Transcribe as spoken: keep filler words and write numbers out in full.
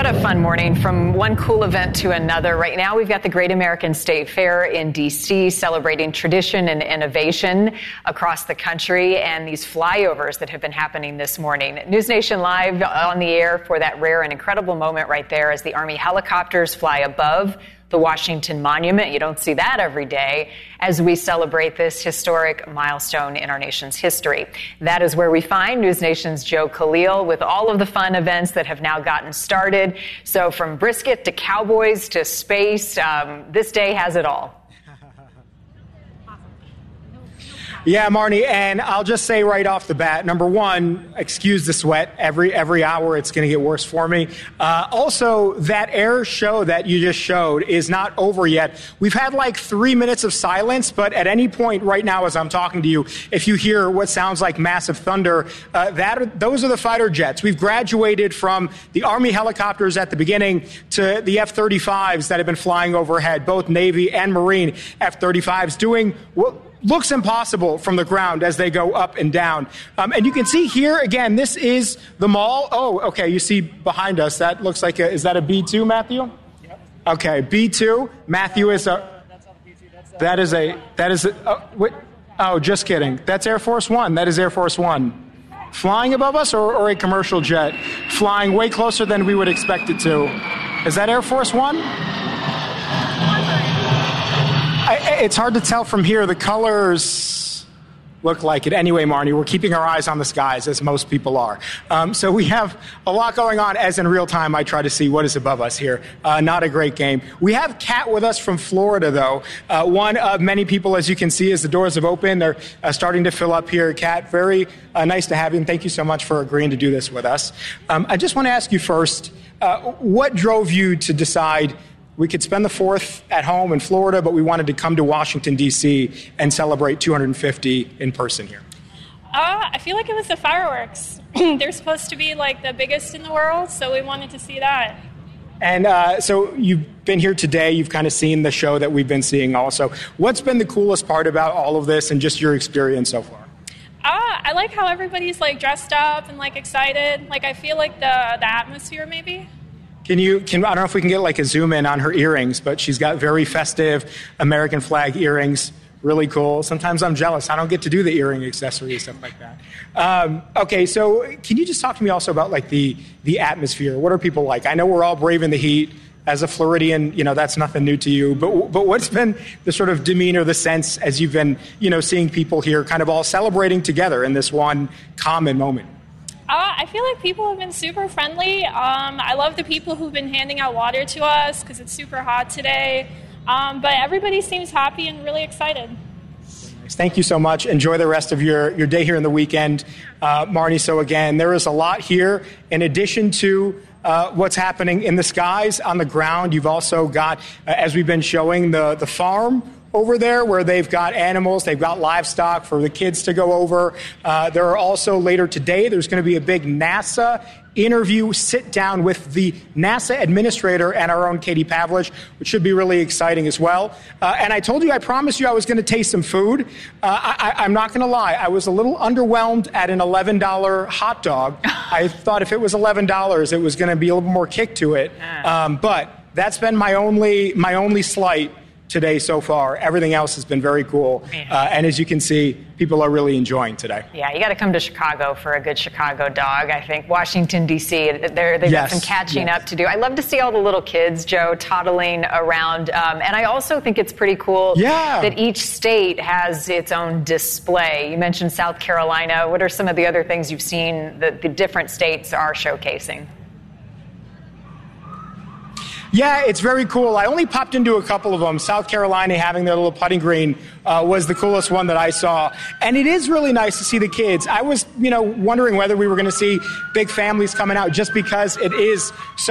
a fun morning from one cool event to another. Right now, we've got the Great American State Fair in D C celebrating tradition and innovation across the country, and these flyovers that have been happening this morning. News Nation Live on the air for that rare and incredible moment right there as the Army helicopters fly above the Washington Monument. You don't see that every day as we celebrate this historic milestone in our nation's history. That is where we find News Nation's Joe Khalil with all of the fun events that have now gotten started. So from brisket to cowboys to space, um, this day has it all. Yeah, Marnie, and I'll just say right off the bat, number one, excuse the sweat. Every every hour it's going to get worse for me. Uh, also, that air show that you just showed is not over yet. We've had like three minutes of silence, but at any point right now as I'm talking to you, if you hear what sounds like massive thunder, uh, that are, those are the fighter jets. We've graduated from the Army helicopters at the beginning to the F thirty-fives that have been flying overhead, both Navy and Marine F thirty-fives, doing what looks impossible from the ground as they go up and down. Um, and you can see here, again, this is the mall. Oh, okay, you see behind us, that looks like a, is that a B two, Matthew? Yep. Okay, B two. Matthew is a, that's not a B two, that's a, that is a, that is a, oh, wait, oh, just kidding. That's Air Force One. That is Air Force One. Flying above us or, or a commercial jet? Flying way closer than we would expect it to. Is that Air Force One? I, it's hard to tell from here. The colors look like it. Anyway, Marnie, we're keeping our eyes on the skies, as most people are. Um, so we have a lot going on, as in real time I try to see what is above us here. Uh, not a great game. We have Kat with us from Florida, though. Uh, one of many people, as you can see, as the doors have opened. They're uh, starting to fill up here. Kat, very uh, nice to have you, and thank you so much for agreeing to do this with us. Um, I just want to ask you first, uh, what drove you to decide we could spend the fourth at home in Florida, but we wanted to come to Washington, D C and celebrate two hundred fifty in person here? Uh, I feel like it was the fireworks. They're supposed to be like the biggest in the world, so we wanted to see that. And uh, so you've been here today. You've kind of seen the show that we've been seeing also. What's been the coolest part about all of this and just your experience so far? Uh, I like how everybody's like dressed up and like excited. Like I feel like the, the atmosphere maybe. Can you, can, I don't know if we can get like a zoom in on her earrings, but she's got very festive American flag earrings. Really cool. Sometimes I'm jealous. I don't get to do the earring accessory and stuff like that. Um, okay, so can you just talk to me also about like the, the atmosphere? What are people like? I know we're all braving the heat. As a Floridian, you know, that's nothing new to you. But but what's been the sort of demeanor, the sense as you've been, you know, seeing people here kind of all celebrating together in this one common moment? Uh, I feel like people have been super friendly. Um, I love the people who've been handing out water to us because it's super hot today. Um, but everybody seems happy and really excited. Thank you so much. Enjoy the rest of your, your day here in the weekend, uh, Marnie. So again, there is a lot here. In addition to uh, what's happening in the skies, on the ground, you've also got, uh, as we've been showing, the, the farm over there where they've got animals, they've got livestock for the kids to go over. Uh, there are also later today, there's going to be a big NASA interview, sit down with the NASA administrator and our own Katie Pavlich, which should be really exciting as well. Uh, and I told you, I promised you I was going to taste some food. Uh, I, I'm not going to lie. I was a little underwhelmed at an eleven dollar hot dog. I thought if it was eleven dollars, it was going to be a little more kick to it. Um, but that's been my only, my only slight today so far. Everything else has been very cool. Uh, and as you can see, people are really enjoying today. Yeah, you got to come to Chicago for a good Chicago dog. I think Washington, D C, they're, they've yes, got some catching yes. up to do. I love to see all the little kids, Joe, toddling around. Um, and I also think it's pretty cool yeah. that each state has its own display. You mentioned South Carolina. What are some of the other things you've seen that the different states are showcasing? Yeah, it's very cool. I only popped into a couple of them. South Carolina having their little putting green uh, was the coolest one that I saw. And it is really nice to see the kids. I was, you know, wondering whether we were going to see big families coming out just because it is so